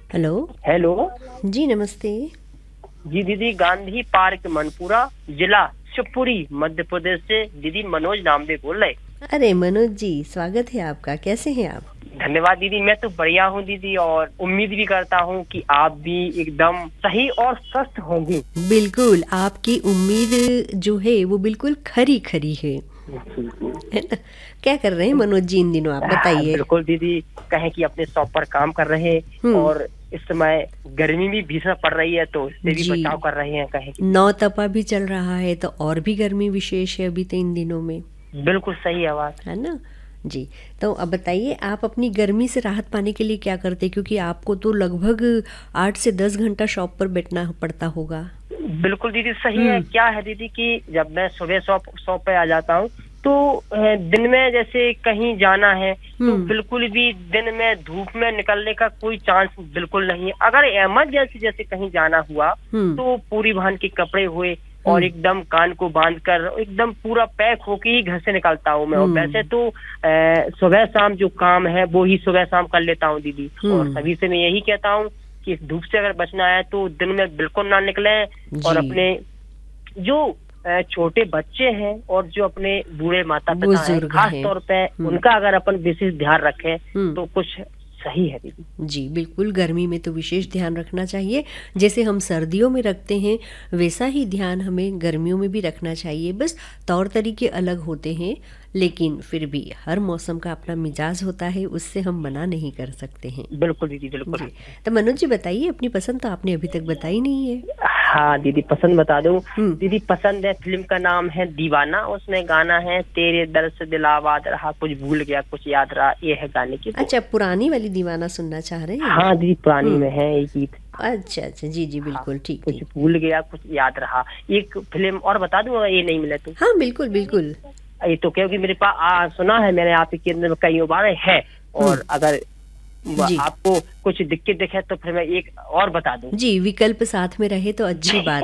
Hello. Hello. जी नमस्ते। जी दीदी, Gandhi park Manpura, जिला शिवपुरी, मध्य प्रदेश से दीदी मनोज नामदेव बोल रहे। अरे मनोज जी, स्वागत है आपका। कैसे हैं आप? धन्यवाद दीदी, मैं तो बढ़िया हूँ दीदी, और उम्मीद भी करता हूँ कि आप भी एकदम सही और स्वस्थ होंगी। बिल्कुल, आपकी उम्मीद जो है वो बिल्कुल खरी खरी है ना? क्या कर रहे हैं मनोज जी इन दिनों, आप बताइए। बिल्कुल दीदी, कहें कि अपने शॉप पर काम कर रहे हैं, हम्म। और इस समय गर्मी भी भीषण पड़ रही है, तो इससे भी जी, बचाव कर रहे हैं, कहें कि नौ दीदी। तपा भी चल रहा है तो और भी गर्मी विशेष है अभी तो इन दिनों में, बिल्कुल सही आवाज। है ना? जी। तो अब बताइए, आप अपनी गर्मी से राहत पाने के लिए क्या करते हैं, क्योंकि आपको तो लगभग 8 से 10 घंटा शॉप पर बैठना पड़ता होगा। बिल्कुल दीदी सही है। हम्म। क्या है दीदी कि जब मैं सुबह शॉप पे आ जाता हूँ, तो दिन में जैसे कहीं जाना है, तो हम्म। बिल्कुल भी दिन में धूप में निकलने का कोई चांस बिल्कुल नहीं है। अगर इमरजेंसी जैसे कहीं जाना हुआ, हम्म। तो पूरी भान के कपड़े हुए, और हम्म। एकदम कान को बांध कर एकदम पूरा पैक होके ही घर से निकलता हूँ मैं। और वैसे हम्म। तो सुबह शाम जो काम है वो ही सुबह शाम कर लेता हूँ दीदी। और हम्म। सभी से मैं यही कहता हूँ कि इस धूप से अगर बचना है तो दिन में बिल्कुल ना निकलें। और जी। अपने जो छोटे बच्चे हैं और जो अपने बूढ़े माता पिता हैं, बुजुर्ग खास हैं। तौर पे हम्म। उनका अगर अपन विशेष ध्यान रखें, हम्म। तो कुछ सही है दीदी। जी बिल्कुल, गर्मी में तो विशेष ध्यान रखना चाहिए। जैसे हम सर्दियों में रखते हैं वैसा ही ध्यान हमें गर्मियों में भी रखना चाहिए। बस तौर तरीके अलग होते हैं, लेकिन फिर भी हर मौसम का अपना मिजाज होता है, उससे हम मना नहीं कर सकते हैं। बिल्कुल दीदी, बिल्कुल। जी। तो मनोज जी बताइए, अपनी पसंद तो आपने अभी तक बताई नहीं है। हाँ दीदी, पसंद बता दूं। हम्म। दीदी पसंद है, फिल्म का नाम है दीवाना, उसमें गाना है तेरे दर से दिल आबाद रहा, कुछ भूल गया कुछ याद रहा, ये है गाने की बोल। अच्छा, पुरानी वाली दीवाना सुनना चाह रहे हैं? हाँ दीदी, पुरानी हम्म। में है एक गीत। अच्छा अच्छा, जी जी हाँ, बिल्कुल, ठीक कुछ ठीक। भूल गया कुछ याद रहा। एक फिल्म और बता दूं, अगर ये नहीं मिले तो। हाँ बिल्कुल बिल्कुल। ये तो क्योंकि मेरे पास सुना है मैंने आपके अंदर कई बार है। हम्म। और अगर जी आपको कुछ दिक्कत दिखे तो फिर मैं एक और बता दूं। जी, विकल्प साथ में रहे तो अच्छी बात